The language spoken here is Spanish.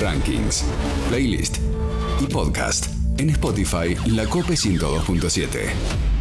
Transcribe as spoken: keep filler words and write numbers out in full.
rankings, playlist y podcast en Spotify La Cope ciento dos punto siete.